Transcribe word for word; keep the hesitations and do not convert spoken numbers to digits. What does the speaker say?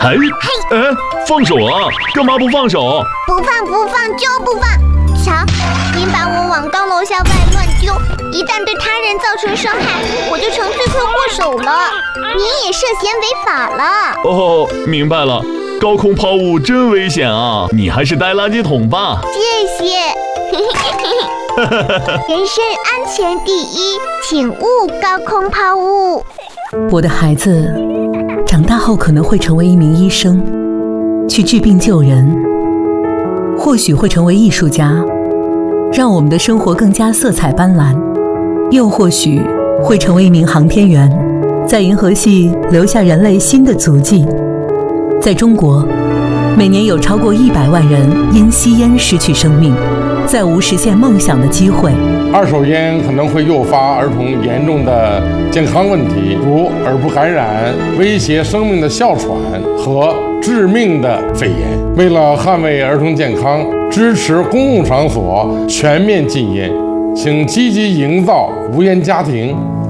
哎哎，放手啊！干嘛不放手？ 不放不放就不放！瞧，您把我往高楼下外乱丢，一旦对他人造成伤害，我就成罪魁祸首了。您也涉嫌违法了。 哦，明白了。高空抛物真危险啊！你还是带垃圾桶吧。 谢谢。人身安全第一，请勿高空抛物。 我的孩子长大后可能会成为一名医生，去治病救人，或许会成为艺术家，让我们的生活更加色彩斑斓，又或许会成为一名航天员，在银河系留下人类新的足迹。在中国，每年有超过一百万人因吸烟失去生命，再无实现梦想的机会。 二手烟可能会诱发儿童严重的健康问题，如耳部感染、威胁生命的哮喘和致命的肺炎。为了捍卫儿童健康，支持公共场所全面禁烟，请积极营造无烟家庭，